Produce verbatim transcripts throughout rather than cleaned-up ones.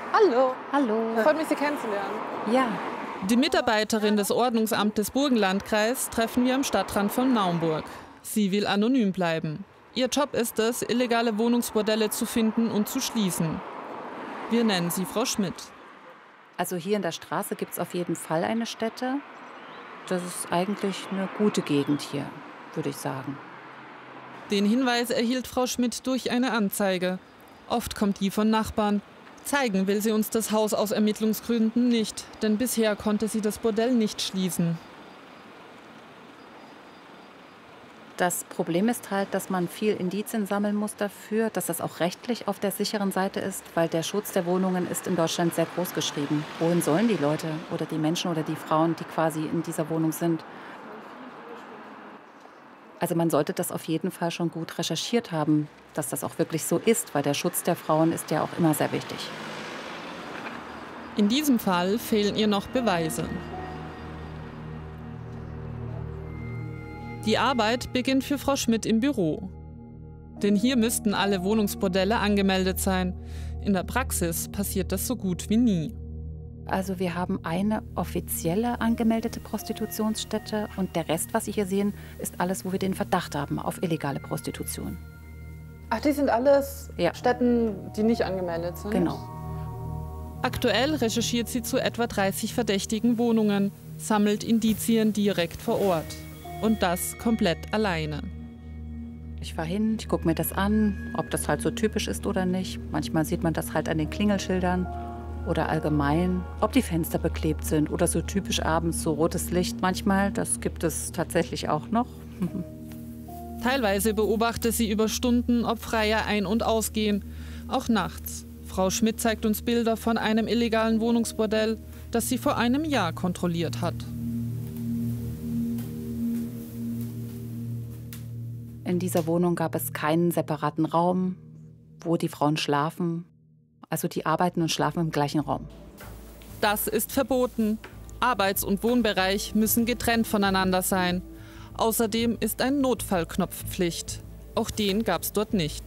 Hallo. Hallo. Freut mich, Sie kennenzulernen. Ja. Die Mitarbeiterin des Ordnungsamtes Burgenlandkreis treffen wir am Stadtrand von Naumburg. Sie will anonym bleiben. Ihr Job ist es, illegale Wohnungsbordelle zu finden und zu schließen. Wir nennen sie Frau Schmidt. Also hier in der Straße gibt es auf jeden Fall eine Stätte. Das ist eigentlich eine gute Gegend hier, würde ich sagen. Den Hinweis erhielt Frau Schmidt durch eine Anzeige. Oft kommt die von Nachbarn. Zeigen will sie uns das Haus aus Ermittlungsgründen nicht, denn bisher konnte sie das Bordell nicht schließen. Das Problem ist halt, dass man viel Indizien sammeln muss dafür, dass das auch rechtlich auf der sicheren Seite ist, weil der Schutz der Wohnungen ist in Deutschland sehr groß geschrieben. Wohin sollen die Leute oder die Menschen oder die Frauen, die quasi in dieser Wohnung sind? Also man sollte das auf jeden Fall schon gut recherchiert haben, dass das auch wirklich so ist, weil der Schutz der Frauen ist ja auch immer sehr wichtig. In diesem Fall fehlen ihr noch Beweise. Die Arbeit beginnt für Frau Schmidt im Büro. Denn hier müssten alle Wohnungsbordelle angemeldet sein. In der Praxis passiert das so gut wie nie. Also wir haben eine offizielle angemeldete Prostitutionsstätte und der Rest, was Sie hier sehen, ist alles, wo wir den Verdacht haben auf illegale Prostitution. Ach, die sind alles Ja. Städten, die nicht angemeldet sind? Genau. Aktuell recherchiert sie zu etwa dreißig verdächtigen Wohnungen, sammelt Indizien direkt vor Ort. Und das komplett alleine. Ich fahre hin, ich gucke mir das an, ob das halt so typisch ist oder nicht. Manchmal sieht man das halt an den Klingelschildern oder allgemein, ob die Fenster beklebt sind oder so typisch abends so rotes Licht. Manchmal, das gibt es tatsächlich auch noch. Teilweise beobachtet sie über Stunden, ob Freier ein- und ausgehen, auch nachts. Frau Schmidt zeigt uns Bilder von einem illegalen Wohnungsbordell, das sie vor einem Jahr kontrolliert hat. In dieser Wohnung gab es keinen separaten Raum, wo die Frauen schlafen. Also die arbeiten und schlafen im gleichen Raum. Das ist verboten. Arbeits- und Wohnbereich müssen getrennt voneinander sein. Außerdem ist ein Notfallknopf Pflicht. Auch den gab es dort nicht.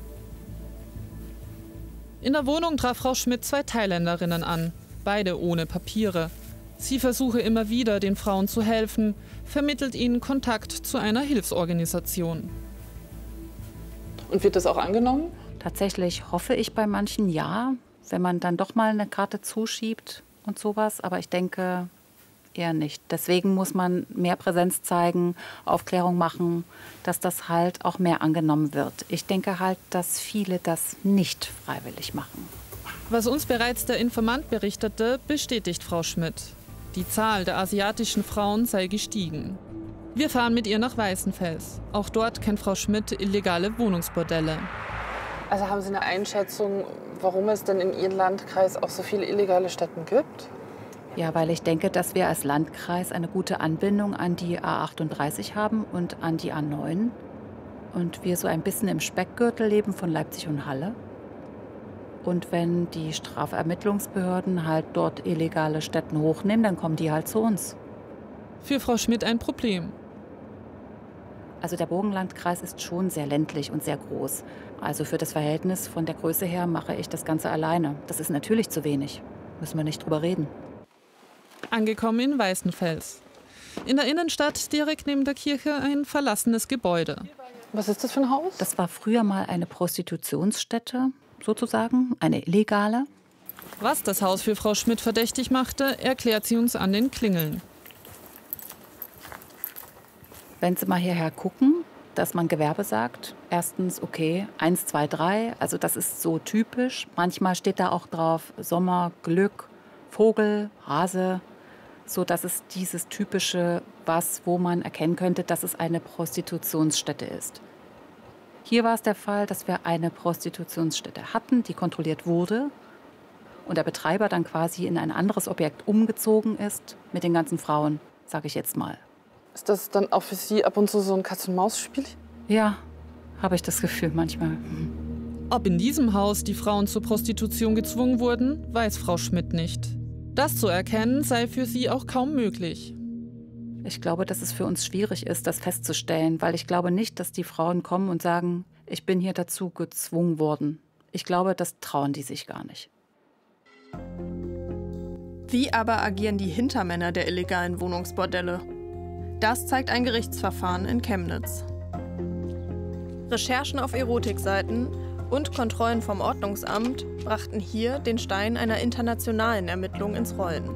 In der Wohnung traf Frau Schmidt zwei Thailänderinnen an, beide ohne Papiere. Sie versuche immer wieder, den Frauen zu helfen, vermittelt ihnen Kontakt zu einer Hilfsorganisation. Und wird das auch angenommen? Tatsächlich hoffe ich bei manchen ja, wenn man dann doch mal eine Karte zuschiebt und sowas. Aber ich denke eher nicht. Deswegen muss man mehr Präsenz zeigen, Aufklärung machen, dass das halt auch mehr angenommen wird. Ich denke halt, dass viele das nicht freiwillig machen. Was uns bereits der Informant berichtete, bestätigt Frau Schmidt. Die Zahl der asiatischen Frauen sei gestiegen. Wir fahren mit ihr nach Weißenfels. Auch dort kennt Frau Schmidt illegale Wohnungsbordelle. Also haben Sie eine Einschätzung, warum es denn in Ihrem Landkreis auch so viele illegale Stätten gibt? Ja, weil ich denke, dass wir als Landkreis eine gute Anbindung an die A achtunddreißig haben und an die A neun. Und wir so ein bisschen im Speckgürtel leben von Leipzig und Halle. Und wenn die Strafermittlungsbehörden halt dort illegale Stätten hochnehmen, dann kommen die halt zu uns. Für Frau Schmidt ein Problem. Also der Burgenlandkreis ist schon sehr ländlich und sehr groß. Also für das Verhältnis von der Größe her mache ich das Ganze alleine. Das ist natürlich zu wenig. Müssen wir nicht drüber reden. Angekommen in Weißenfels. In der Innenstadt, direkt neben der Kirche, ein verlassenes Gebäude. Was ist das für ein Haus? Das war früher mal eine Prostitutionsstätte, sozusagen, eine illegale. Was das Haus für Frau Schmidt verdächtig machte, erklärt sie uns an den Klingeln. Wenn Sie mal hierher gucken, dass man Gewerbe sagt, erstens, okay, eins, zwei, drei, also das ist so typisch. Manchmal steht da auch drauf Sommer, Glück, Vogel, Hase. So, das ist dieses typische, was, wo man erkennen könnte, dass es eine Prostitutionsstätte ist. Hier war es der Fall, dass wir eine Prostitutionsstätte hatten, die kontrolliert wurde und der Betreiber dann quasi in ein anderes Objekt umgezogen ist mit den ganzen Frauen, sage ich jetzt mal. Ist das dann auch für Sie ab und zu so ein Katz-und-Maus-Spiel? Ja, habe ich das Gefühl manchmal. Ob in diesem Haus die Frauen zur Prostitution gezwungen wurden, weiß Frau Schmidt nicht. Das zu erkennen sei für sie auch kaum möglich. Ich glaube, dass es für uns schwierig ist, das festzustellen, weil ich glaube nicht, dass die Frauen kommen und sagen, ich bin hier dazu gezwungen worden. Ich glaube, das trauen die sich gar nicht. Wie aber agieren die Hintermänner der illegalen Wohnungsbordelle? Das zeigt ein Gerichtsverfahren in Chemnitz. Recherchen auf Erotikseiten und Kontrollen vom Ordnungsamt brachten hier den Stein einer internationalen Ermittlung ins Rollen.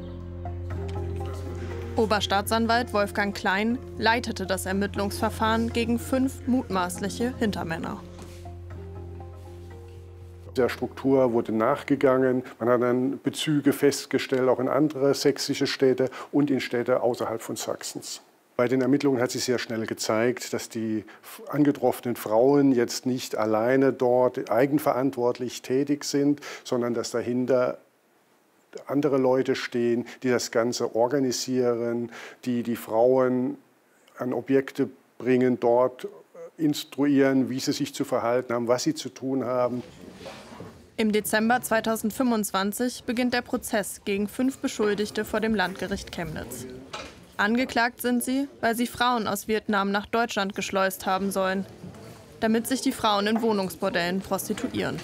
Oberstaatsanwalt Wolfgang Klein leitete das Ermittlungsverfahren gegen fünf mutmaßliche Hintermänner. Der Struktur wurde nachgegangen. Man hat dann Bezüge festgestellt, auch in andere sächsische Städte und in Städte außerhalb von Sachsens. Bei den Ermittlungen hat sich sehr schnell gezeigt, dass die angetroffenen Frauen jetzt nicht alleine dort eigenverantwortlich tätig sind, sondern dass dahinter andere Leute stehen, die das Ganze organisieren, die die Frauen an Objekte bringen, dort instruieren, wie sie sich zu verhalten haben, was sie zu tun haben. Im Dezember zweitausendfünfundzwanzig beginnt der Prozess gegen fünf Beschuldigte vor dem Landgericht Chemnitz. Angeklagt sind sie, weil sie Frauen aus Vietnam nach Deutschland geschleust haben sollen, damit sich die Frauen in Wohnungsbordellen prostituieren.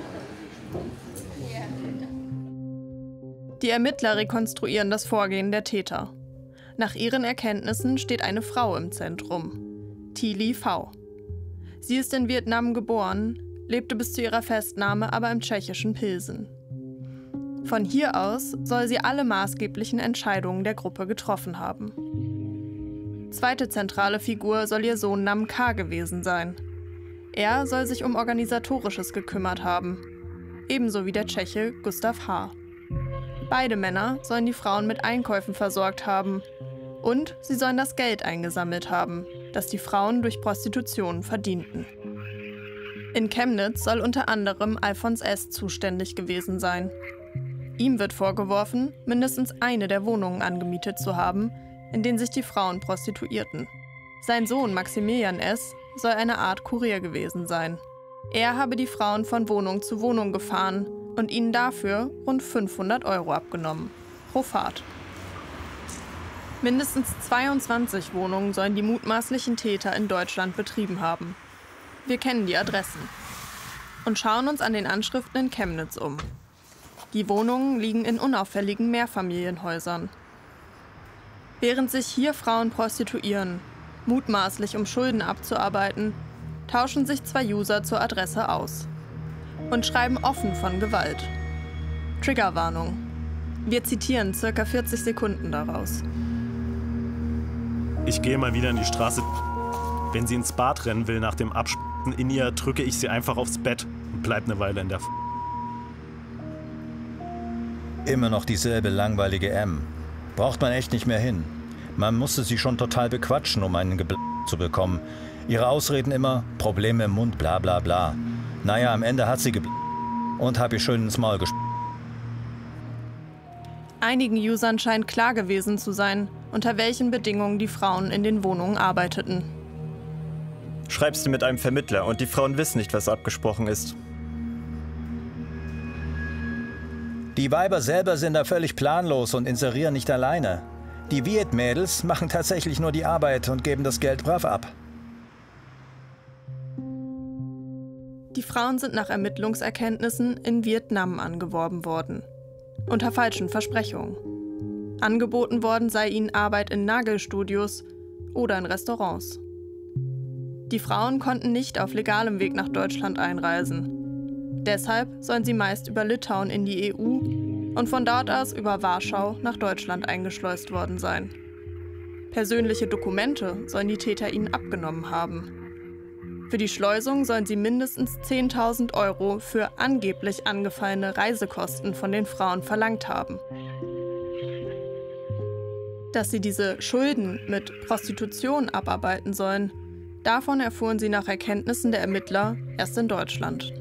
Die Ermittler rekonstruieren das Vorgehen der Täter. Nach ihren Erkenntnissen steht eine Frau im Zentrum, Thi Ly V. Sie ist in Vietnam geboren, lebte bis zu ihrer Festnahme aber im tschechischen Pilsen. Von hier aus soll sie alle maßgeblichen Entscheidungen der Gruppe getroffen haben. Zweite zentrale Figur soll ihr Sohn Nam K. gewesen sein. Er soll sich um Organisatorisches gekümmert haben, ebenso wie der Tscheche Gustav H. Beide Männer sollen die Frauen mit Einkäufen versorgt haben und sie sollen das Geld eingesammelt haben, das die Frauen durch Prostitution verdienten. In Chemnitz soll unter anderem Alfons S. zuständig gewesen sein. Ihm wird vorgeworfen, mindestens eine der Wohnungen angemietet zu haben, in denen sich die Frauen prostituierten. Sein Sohn Maximilian S. soll eine Art Kurier gewesen sein. Er habe die Frauen von Wohnung zu Wohnung gefahren und ihnen dafür rund fünfhundert Euro abgenommen, pro Fahrt. Mindestens zweiundzwanzig Wohnungen sollen die mutmaßlichen Täter in Deutschland betrieben haben. Wir kennen die Adressen und schauen uns an den Anschriften in Chemnitz um. Die Wohnungen liegen in unauffälligen Mehrfamilienhäusern. Während sich hier Frauen prostituieren, mutmaßlich um Schulden abzuarbeiten, tauschen sich zwei User zur Adresse aus und schreiben offen von Gewalt. Triggerwarnung. Wir zitieren circa vierzig Sekunden daraus. Ich gehe mal wieder in die Straße. Wenn sie ins Bad rennen will nach dem Abspannen in ihr, drücke ich sie einfach aufs Bett und bleib eine Weile in der F. Immer noch dieselbe langweilige M. Braucht man echt nicht mehr hin. Man musste sie schon total bequatschen, um einen Gebl zu bekommen. Ihre Ausreden immer, Probleme im Mund, bla bla bla. Naja, am Ende hat sie gebl und hab ihr schön ins Maul gesp. Einigen Usern scheint klar gewesen zu sein, unter welchen Bedingungen die Frauen in den Wohnungen arbeiteten. Schreibst du mit einem Vermittler und die Frauen wissen nicht, was abgesprochen ist. Die Weiber selber sind da völlig planlos und inserieren nicht alleine. Die Viet-Mädels machen tatsächlich nur die Arbeit und geben das Geld brav ab. Die Frauen sind nach Ermittlungserkenntnissen in Vietnam angeworben worden. Unter falschen Versprechungen. Angeboten worden sei ihnen Arbeit in Nagelstudios oder in Restaurants. Die Frauen konnten nicht auf legalem Weg nach Deutschland einreisen. Deshalb sollen sie meist über Litauen in die E U und von dort aus über Warschau nach Deutschland eingeschleust worden sein. Persönliche Dokumente sollen die Täter ihnen abgenommen haben. Für die Schleusung sollen sie mindestens zehntausend Euro für angeblich angefallene Reisekosten von den Frauen verlangt haben. Dass sie diese Schulden mit Prostitution abarbeiten sollen, davon erfuhren sie nach Erkenntnissen der Ermittler erst in Deutschland.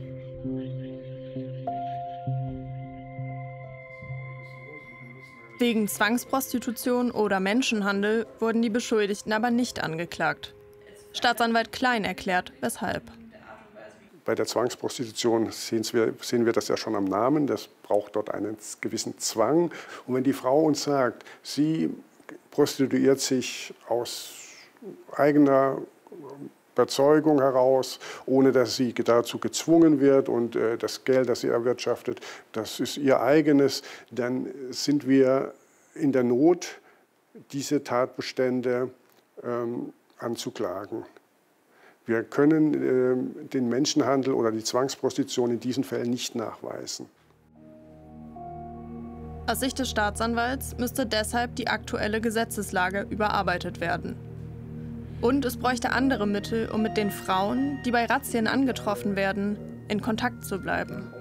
Wegen Zwangsprostitution oder Menschenhandel wurden die Beschuldigten aber nicht angeklagt. Staatsanwalt Klein erklärt, weshalb. Bei der Zwangsprostitution sehen wir, sehen wir das ja schon am Namen. Das braucht dort einen gewissen Zwang. Und wenn die Frau uns sagt, sie prostituiert sich aus eigener Überzeugung heraus, ohne dass sie dazu gezwungen wird und äh, das Geld, das sie erwirtschaftet, das ist ihr eigenes, dann sind wir in der Not, diese Tatbestände ähm, anzuklagen. Wir können äh, den Menschenhandel oder die Zwangsprostitution in diesen Fällen nicht nachweisen. Aus Sicht des Staatsanwalts müsste deshalb die aktuelle Gesetzeslage überarbeitet werden. Und es bräuchte andere Mittel, um mit den Frauen, die bei Razzien angetroffen werden, in Kontakt zu bleiben.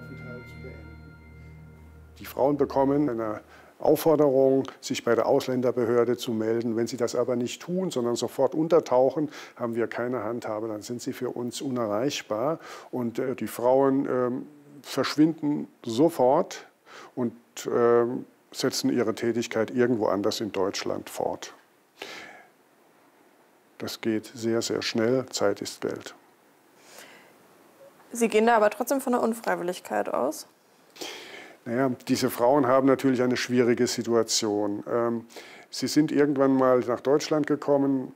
Die Frauen bekommen eine Aufforderung, sich bei der Ausländerbehörde zu melden. Wenn sie das aber nicht tun, sondern sofort untertauchen, haben wir keine Handhabe. Dann sind sie für uns unerreichbar. Und äh, die Frauen äh, verschwinden sofort und äh, setzen ihre Tätigkeit irgendwo anders in Deutschland fort. Das geht sehr, sehr schnell. Zeit ist Geld. Sie gehen da aber trotzdem von der Unfreiwilligkeit aus? Naja, diese Frauen haben natürlich eine schwierige Situation. Ähm, sie sind irgendwann mal nach Deutschland gekommen,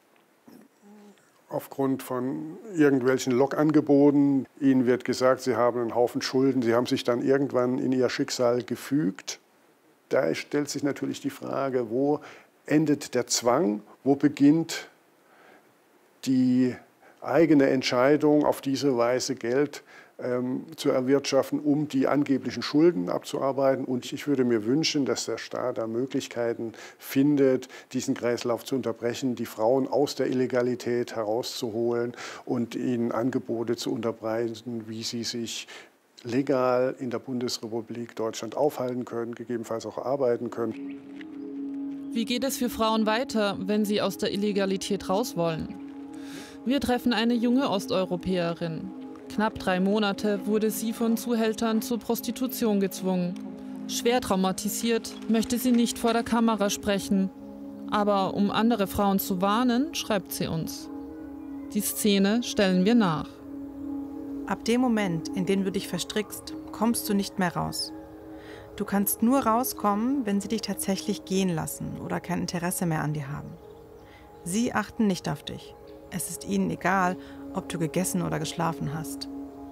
aufgrund von irgendwelchen Lokangeboten. Ihnen wird gesagt, sie haben einen Haufen Schulden. Sie haben sich dann irgendwann in ihr Schicksal gefügt. Da stellt sich natürlich die Frage, wo endet der Zwang, wo beginnt die eigene Entscheidung, auf diese Weise Geld ähm, zu erwirtschaften, um die angeblichen Schulden abzuarbeiten. Und ich würde mir wünschen, dass der Staat da Möglichkeiten findet, diesen Kreislauf zu unterbrechen, die Frauen aus der Illegalität herauszuholen und ihnen Angebote zu unterbreiten, wie sie sich legal in der Bundesrepublik Deutschland aufhalten können, gegebenenfalls auch arbeiten können. Wie geht es für Frauen weiter, wenn sie aus der Illegalität raus wollen? Wir treffen eine junge Osteuropäerin. Knapp drei Monate wurde sie von Zuhältern zur Prostitution gezwungen. Schwer traumatisiert möchte sie nicht vor der Kamera sprechen. Aber um andere Frauen zu warnen, schreibt sie uns. Die Szene stellen wir nach. Ab dem Moment, in den du dich verstrickst, kommst du nicht mehr raus. Du kannst nur rauskommen, wenn sie dich tatsächlich gehen lassen oder kein Interesse mehr an dir haben. Sie achten nicht auf dich. Es ist ihnen egal, ob du gegessen oder geschlafen hast.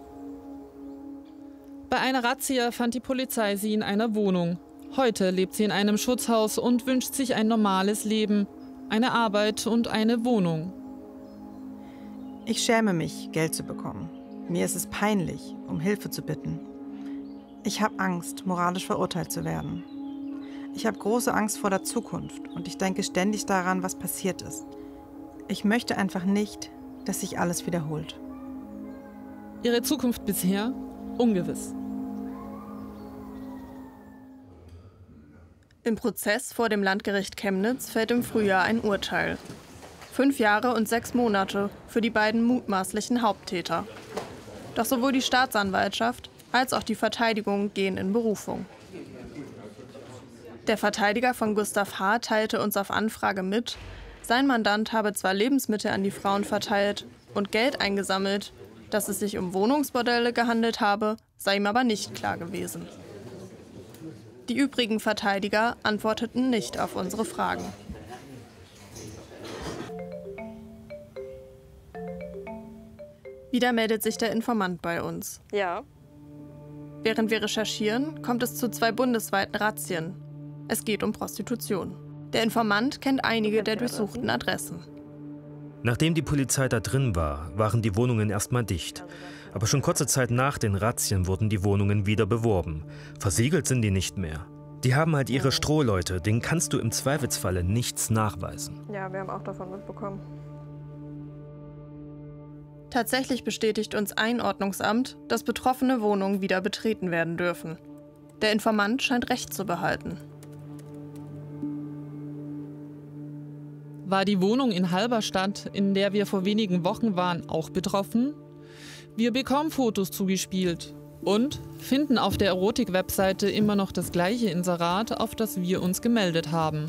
Bei einer Razzia fand die Polizei sie in einer Wohnung. Heute lebt sie in einem Schutzhaus und wünscht sich ein normales Leben, eine Arbeit und eine Wohnung. Ich schäme mich, Geld zu bekommen. Mir ist es peinlich, um Hilfe zu bitten. Ich habe Angst, moralisch verurteilt zu werden. Ich habe große Angst vor der Zukunft und ich denke ständig daran, was passiert ist. Ich möchte einfach nicht, dass sich alles wiederholt. Ihre Zukunft bisher ungewiss. Im Prozess vor dem Landgericht Chemnitz fällt im Frühjahr ein Urteil. Fünf Jahre und sechs Monate für die beiden mutmaßlichen Haupttäter. Doch sowohl die Staatsanwaltschaft als auch die Verteidigung gehen in Berufung. Der Verteidiger von Gustav H. teilte uns auf Anfrage mit, sein Mandant habe zwar Lebensmittel an die Frauen verteilt und Geld eingesammelt, dass es sich um Wohnungsbordelle gehandelt habe, sei ihm aber nicht klar gewesen. Die übrigen Verteidiger antworteten nicht auf unsere Fragen. Wieder meldet sich der Informant bei uns. Ja. Während wir recherchieren, kommt es zu zwei bundesweiten Razzien. Es geht um Prostitution. Der Informant kennt einige der durchsuchten Adressen. Nachdem die Polizei da drin war, waren die Wohnungen erstmal dicht. Aber schon kurze Zeit nach den Razzien wurden die Wohnungen wieder beworben. Versiegelt sind die nicht mehr. Die haben halt ihre Strohleute, denen kannst du im Zweifelsfalle nichts nachweisen. Ja, wir haben auch davon mitbekommen. Tatsächlich bestätigt uns ein Ordnungsamt, dass betroffene Wohnungen wieder betreten werden dürfen. Der Informant scheint Recht zu behalten. War die Wohnung in Halberstadt, in der wir vor wenigen Wochen waren, auch betroffen? Wir bekommen Fotos zugespielt und finden auf der Erotik-Webseite immer noch das gleiche Inserat, auf das wir uns gemeldet haben.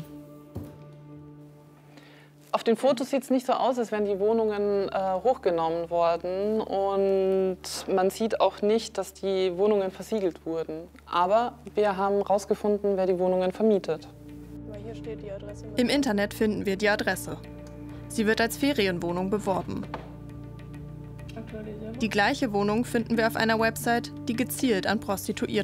Auf den Fotos sieht es nicht so aus, als wären die Wohnungen äh, hochgenommen worden. Und man sieht auch nicht, dass die Wohnungen versiegelt wurden. Aber wir haben herausgefunden, wer die Wohnungen vermietet. Hier steht die Adresse. Im Internet finden wir die Adresse. Sie wird als Ferienwohnung beworben. Die gleiche Wohnung finden wir auf einer Website, die gezielt an Prostituierte